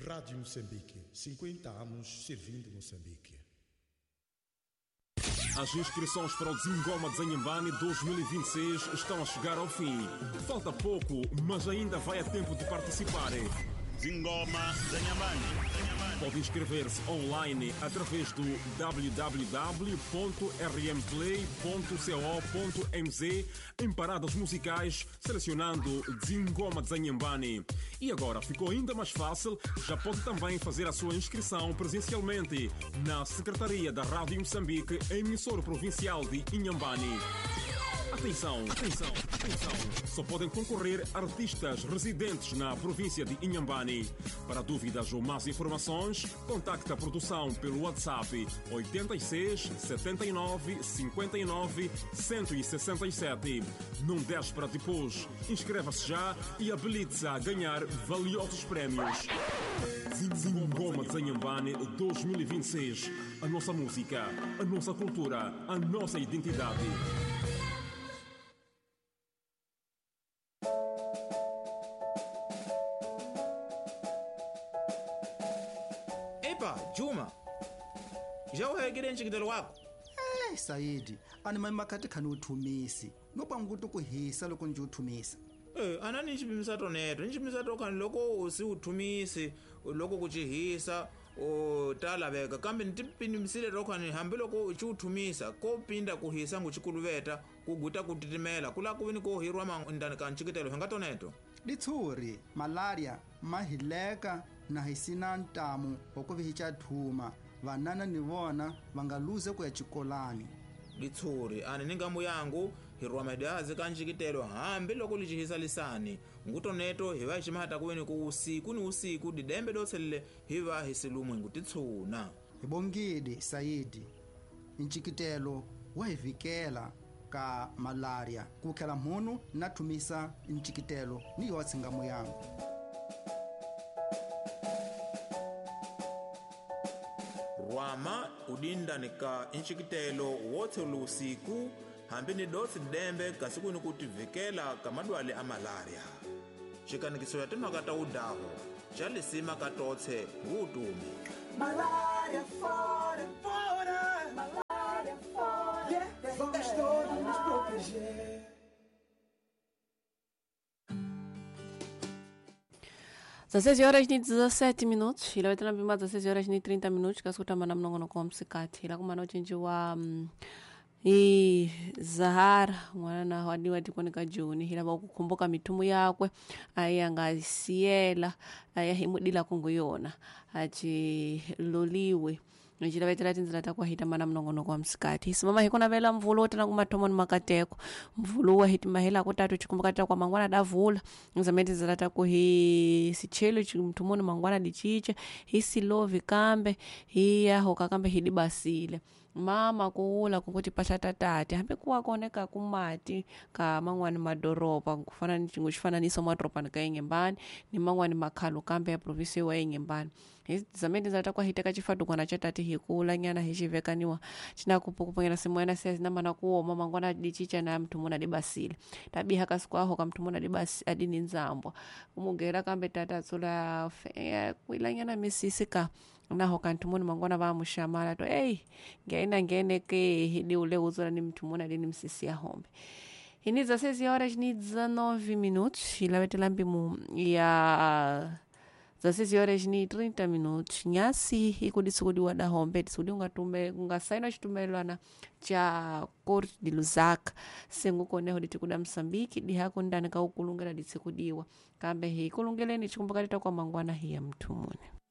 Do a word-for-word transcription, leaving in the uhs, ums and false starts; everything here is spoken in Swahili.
Rádio Moçambique, cinquenta anos servindo Moçambique. As inscrições para o Dzingoma Dzanhambane dois mil e vinte e seis estão a chegar ao fim. Falta pouco, mas ainda vai a tempo de participar. Dzingoma Dzanhambane. Pode inscrever-se online através do w w w ponto r m play ponto co ponto m z em paradas musicais, selecionando Dzingoma Dzanhambane. E agora ficou ainda mais fácil, já pode também fazer a sua inscrição presencialmente na Secretaria da Rádio Moçambique, emissora provincial de Inhambane. Atenção, atenção, atenção. Só podem concorrer artistas residentes na província de Inhambane. Para dúvidas ou mais informações, contacte a produção pelo WhatsApp oito seis, sete nove, cinco nove, um seis sete. Não deixe para depois. Inscreva-se já e habilite-se a ganhar valiosos prémios. Dzingoma Dzanhambane dois mil e vinte e seis. A nossa música, a nossa cultura, a nossa identidade. Epa, Juma. Já uhegile ntshikitelo wakho? Eh, Sayidi, ani mayimakati khani uthumisi. Noba ngukuthi kuhisa loko nje uthumisa. Eh, anani nchipimisa toneto. Nchipimisa to khani loko usi uthumisi, loko kuchihisa, o talaveka. Kambe ntipimisile to khani hambi loko uchi uthumisa, ko pinda kuhisa nguchikuluveta, kuguta kutitimela. Kula kuvini ko hirwa mandani ka ntshikitelo henga toneto. Litshuri, malaria, mahileka na hisina ntamu okuvihicha thuma. Vanana ni vona vangaluze kuya chikolani. Litshuri, ani ningamu yangu hirwa madazi ka ntshikitelo hambi loko lichihisa lisani. Ngutoneto hiva hishimahata kuvini ku usiku ni usiku didembe dotselele hiva hisilumu ngutitsuna. Hibongile, Sayidi. Ntshikitelo wahivikela ka malaria. Kukhela mhunu na thumisa ntshikitelo ni yotsi ngamu yangu. Rwama udindani ka ntshikitelo wotselu usiku hambi ni dotsi didembe kasiku ni kuti vikela ka madwale a malaria. Xikanikiso ya timhaka ta udahu xa lisima ka totse ngutumi. Malaria fora, fora, malaria fora, yeah. Vamos todos nos proteger. dezesseis horas e dezessete minutos, ila wetana bima dezesseis horas e trinta minutos, kasukuta mana mnongono kwa msikati. Ila kumana uchinji wa um, i Zahara mwana wadi wadi konika juni hila ba kukumbuka mitumu yakwe ayanga siela ayahimudila kunguyona achi loliwe njira vetela tinzila takwa hita mana mnongono kwa msikati simama hikona vela mvulu tena kumatomoni makateko mvulu wa hiti mahela kutatu chikumbuka takwa mangwana davula nzameti zila takwa hi sichelo chimtumoni mangwana dichiche hi silovi kambe hiya hoka kambe hidi basile mama kuula kukuti pashatatati hambe kuwa koneka kumati ka mangwani madoropa kufana nichingu chifananiso madoropa nika Inhambane ni mangwani makhalu kambe ya provinsi wa Inhambane zameni zatakuwa hiteka chifatu kwa nachatati hikula nyana hishivekaniwa china kupukupungena simuena siya zinamana kuo mama ngwana dichicha na mtumuna dibasile tabi haka siku aho ka mtumuna dibasi adini nzambwa umugera kambe tata tsula kuila nyana misisika naho kantumuni mangona va mushamala to hey ngena ngene ke hidi ule uzora ni mtumuna dini msisi ya hombe hini za sezi horas ni dezenove minutos ila wetela mbimu ya za sezi horas ni trinta minutos nyasi ikudisugudi wada hombe disugudi ungatume ungasaino chitumelwana cha Corte de Lusaka sengu koneho ditikuda Msambiki dihako ndani ka ukulungela ditsikudiwa kambe hii kulungeleni chikumbuka kwa mangwana hii ya mtumuni.